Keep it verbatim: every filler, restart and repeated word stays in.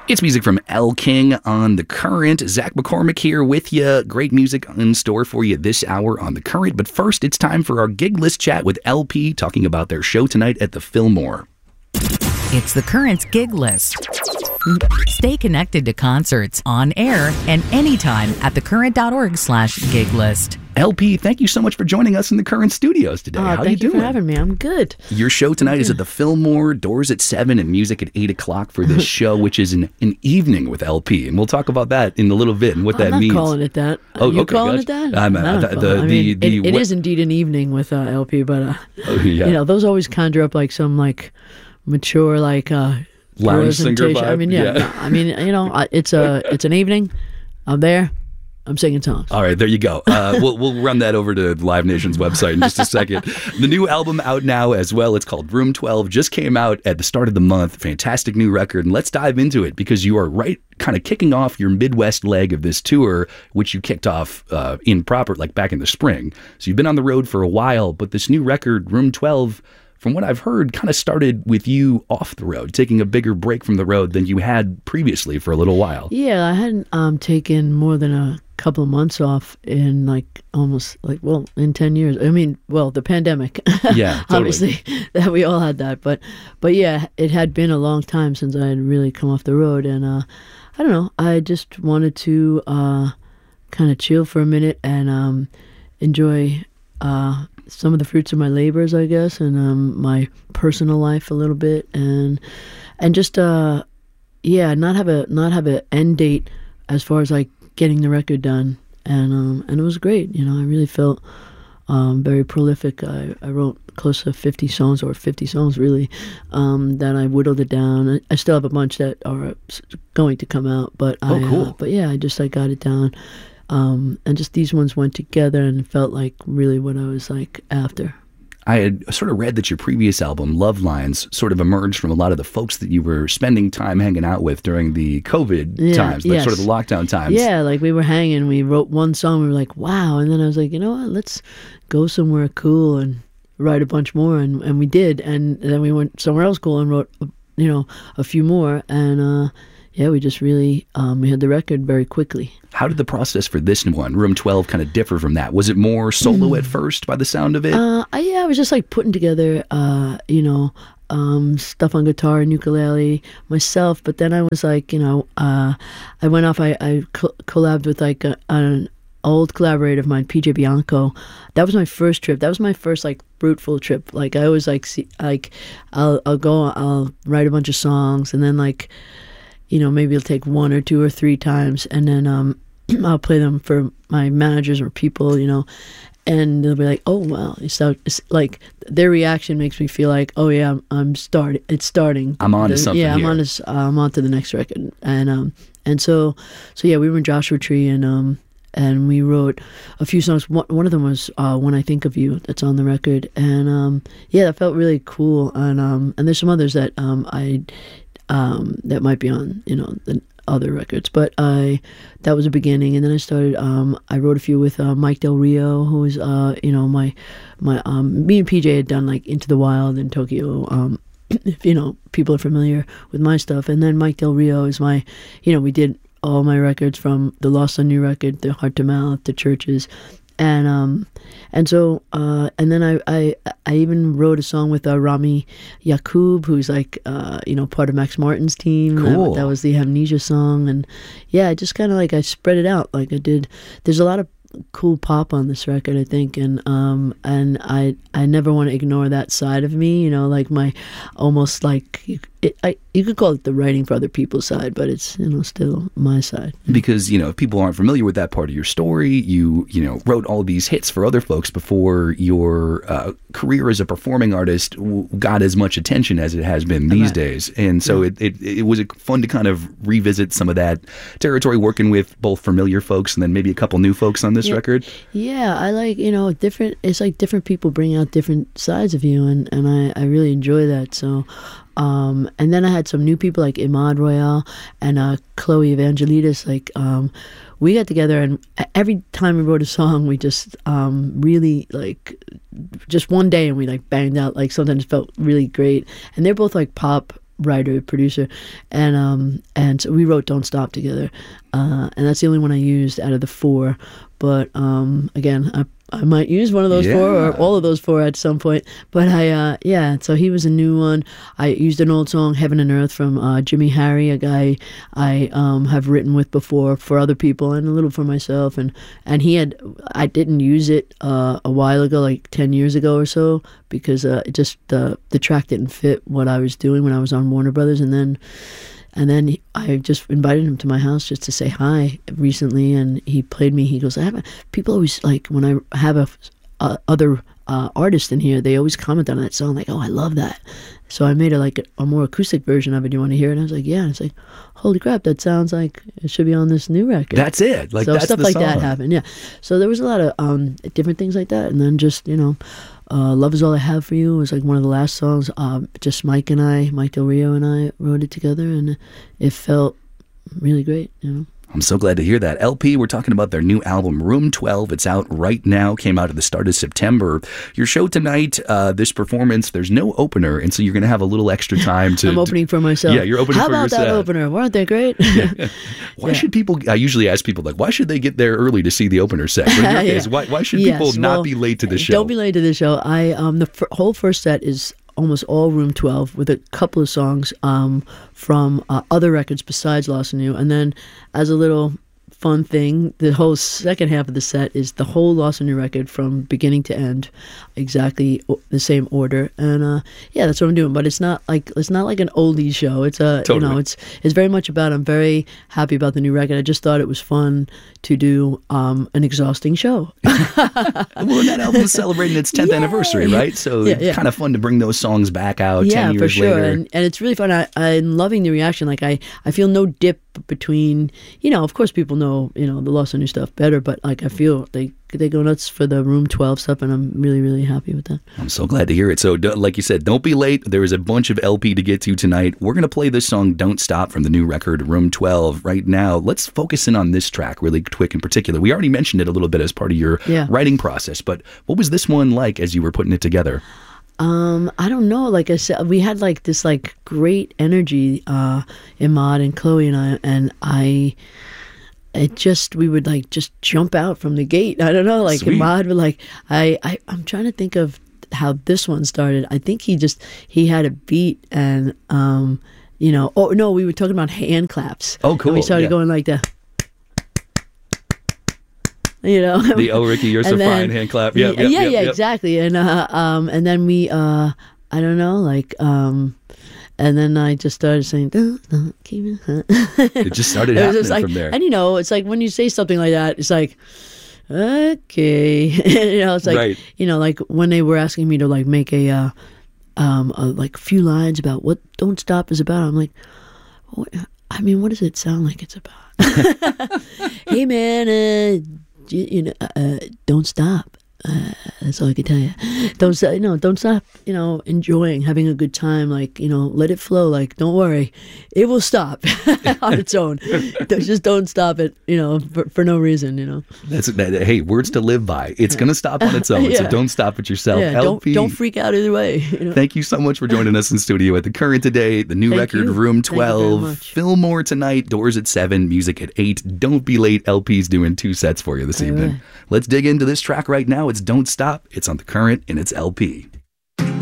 It's music from Elle King on The Current. Zach McCormick here with you. Great music in store for you this hour on The Current. But first, it's time for our gig list chat with L P, talking about their show tonight at the Fillmore. It's The Current's gig list. Stay connected to concerts on air and anytime at thecurrent.org slash gig list. L P, thank you so much for joining us in the Current studios today. Oh, How thank you you doing? for having me. I'm good. Your show tonight is at the Fillmore, doors at seven and music at eight o'clock for this show, which is an, an evening with L P. And we'll talk about that in a little bit and what I'm that not means. calling it that. Oh, you okay, calling gotcha. it that? I'm, uh, I don't the- call the- it. I the- mean, the- it, it what- is indeed an evening with uh, L P, but uh, Oh, yeah. you know, those always conjure up like some like mature like uh, Lounge singer presentation. vibe? I mean, yeah, Yeah. no, I mean, you know, I- it's a it's an evening. I'm there. I'm singing songs. All right, there you go. Uh, we'll we'll run that over to Live Nation's website in just a second. The new album out now as well. It's called Room twelve. Just came out at the start of the month. Fantastic new record. And let's dive into it because you are right kind of kicking off your Midwest leg of this tour, which you kicked off uh, in proper, like back in the spring. So you've been on the road for a while, but this new record, Room twelve, from what I've heard, kind of started with you off the road, taking a bigger break from the road than you had previously for a little while. Yeah, I hadn't um, taken more than a couple of months off in like almost like well in ten years. I mean, well, the pandemic. Yeah, totally. Obviously that we all had that, but but yeah, it had been a long time since I had really come off the road, and uh, I don't know. I just wanted to uh, kind of chill for a minute and um, enjoy uh, some of the fruits of my labors, I guess, and um, my personal life a little bit, and and just uh, yeah, not have a not have an end date as far as like getting the record done, and um, and it was great. You know, I really felt um, very prolific. I, I wrote close to fifty songs, or fifty songs really, um, that I whittled it down. I, I still have a bunch that are going to come out, but Oh, I, cool. uh, but yeah, I just I got it down, um, and just these ones went together and felt like really what I was like after. I had sort of read that your previous album, Love Lines, sort of emerged from a lot of the folks that you were spending time hanging out with during the COVID Yeah, times, like yes. sort of the lockdown times. Yeah, like we were hanging, we wrote one song, we were like, wow. And then I was like, you know what, let's go somewhere cool and write a bunch more. And, and we did. And then we went somewhere else cool and wrote, you know, a few more. And uh, yeah, we just really, um, we had the record very quickly. How did the process for this one, Room twelve, kind of differ from that? Was it more solo at first by the sound of it? Uh, I, yeah, I was just like putting together, uh, you know, um, stuff on guitar and ukulele myself. But then I was like, you know, uh, I went off, I, I co- collabed with like a, an old collaborator of mine, P J Bianco. That was my first trip. That was my first like fruitful trip. Like I always like, see, like I'll, I'll go, I'll write a bunch of songs, and then like, you know, maybe it'll take one or two or three times, and then um, I'll play them for my managers or people, you know, and they'll be like, "Oh wow!" It's, out, it's like their reaction makes me feel like, "Oh yeah, I'm, I'm starting. It's starting. I'm on to The- something Yeah, I'm here." on to uh, I'm on to the next record." And um, and so so yeah, we were in Joshua Tree, and um, and we wrote a few songs. One, one of them was uh, "When I Think of You," that's on the record, and um, yeah, that felt really cool. And um, and there's some others that um, I. Um, that might be on, you know, the other records, but I that was a beginning, and then I started. Um, I wrote a few with uh, Mike Del Rio, who was, uh, you know, my my um, me and P J had done like Into the Wild and Tokyo. Um, if you know, people are familiar with my stuff, and then Mike Del Rio is my, you know, we did all my records from the Lost Sun New record, the Heart to Mouth, the Churches. And um, and so uh, and then I, I I even wrote a song with uh, Rami Yacoub, who's like uh, you know, part of Max Martin's team. Cool. That, that was the Amnesia song, and yeah, I just kind of like I spread it out. Like I did. There's a lot of cool pop on this record, I think, and um and I I never want to ignore that side of me. You know, like my almost like you, it, I you could call it the writing for other people's side, but it's, you know, still my side. Because, you know, if people aren't familiar with that part of your story, you, you know, wrote all these hits for other folks before your uh, career as a performing artist w- got as much attention as it has been these Right. days. And so Yeah. it, it, it was fun to kind of revisit some of that territory, working with both familiar folks and then maybe a couple new folks on this Yeah. record. Yeah, I like, you know, different, it's like different people bring out different sides of you, and, and I, I really enjoy that. So, um, and then I had some new people like Imad Royale and uh, Chloe Evangelides. Like, um, we got together, and every time we wrote a song, we just um, really, like, just one day, and we, like, banged out, like, something that felt really great. And they're both, like, pop writer, producer, and um, and so we wrote "Don't Stop" together, uh, and that's the only one I used out of the four. But um, again, I I might use one of those yeah. four or all of those four at some point. But I uh, yeah, so he was a new one. I used an old song, "Heaven and Earth," from uh, Jimmy Harry, a guy I um, have written with before for other people and a little for myself. And and he had I didn't use it uh, a while ago, like ten years ago or so, because uh, it just uh, the track didn't fit what I was doing when I was on Warner Brothers. And then and then he, I just invited him to my house just to say hi recently, and he played me. He goes, "I haven't." People always like when I have a, a other uh, artist in here, they always comment on that song like, "Oh, I love that." So I made a like a, a more acoustic version of it. Do you want to hear it? And I was like, "Yeah." And it's like, holy crap, that sounds like it should be on this new record. That's it. Like so that's stuff the like song. that happened. Yeah. So there was a lot of um, different things like that, and then just you know. Uh, Love Is All I Have For You was like one of the last songs. Um, just Mike and I, Mike Del Rio and I wrote it together, and it felt really great, you know. I'm so glad to hear that. L P, we're talking about their new album, Room twelve. It's out right now, came out at the start of September. Your show tonight, uh, this performance, there's no opener, and so you're going to have a little extra time to... I'm opening for myself. Yeah, you're opening How for yourself. How about that opener? Weren't they great? Yeah. Why yeah. should people... I usually ask people, like, why should they get there early to see the opener set? But in your yeah. case, why, why should yes, people not well, be late to the show? Don't be late to the show. I um, The f- whole first set is almost all Room twelve with a couple of songs um, from uh, other records besides Lost in You. And then as a little... fun thing, the whole second half of the set is the whole Lost in You record from beginning to end, exactly the same order, and uh, yeah, that's what I'm doing. But it's not like it's not like an oldies show. It's a totally. you know, it's it's very much about. I'm very happy about the new record. I just thought it was fun to do um, an exhausting show. Well, that album is celebrating its tenth yeah. anniversary, right? So yeah, it's yeah. kind of fun to bring those songs back out yeah, ten years for sure, later. and, and it's really fun. I, I'm loving the reaction. Like I, I feel no dip between. You know, of course, people know you know the Lost in You stuff better, but like I feel they they go nuts for the Room twelve stuff, and I'm really really happy with that. I'm so glad to hear it. So, like you said, don't be late. There is a bunch of L P to get to tonight. We're going to play this song, Don't Stop, from the new record, Room twelve, right now. Let's focus in on this track really quick in particular. We already mentioned it a little bit as part of your yeah. writing process, but what was this one like as you were putting it together? Um, I don't know. Like I said, we had like this like great energy, uh, Imad and Chloe and I, and I, it just, we would like just jump out from the gate. I don't know, like Sweet. Imad would like, I, I, I'm trying to think of how this one started. I think he just, he had a beat and, um, you know, oh no, we were talking about hand claps. Oh, cool. And we started yeah. going like that. You know, the "Oh Ricky, you're so then, fine" hand clap. Yeah, yeah, yep, yeah, yep, yeah, yep. exactly. And uh, um, and then we, uh, I don't know, like, um, and then I just started saying, don't, don't keep it. It just started It was happening just like, from there. and you know, it's like when you say something like that, it's like, okay, you know, it's like, Right. you know, like when they were asking me to like make a, uh, um, a, like few lines about what "Don't Stop" is about. I'm like, what, I mean, what does it sound like it's about? Hey man, uh, you, you know, uh, don't stop. Uh, that's all I can tell you. Don't stop. You know, don't stop. You know, enjoying, having a good time. Like, you know, let it flow. Like, don't worry, it will stop on its own. Just don't stop it. You know, for, for no reason. You know. That's that. Hey, words to live by. It's gonna stop on its own. So Yeah. don't stop it yourself. Yeah. L P, Don't don't freak out either way. You know? Thank you so much for joining us in studio at the Current today. The new Thank record, you. Room Thank you very twelve. much. Fillmore tonight. Doors at seven. Music at eight. Don't be late. L P's doing two sets for you this All evening. right. Let's dig into this track right now. It's "Don't Stop." It's on the Current and it's L P.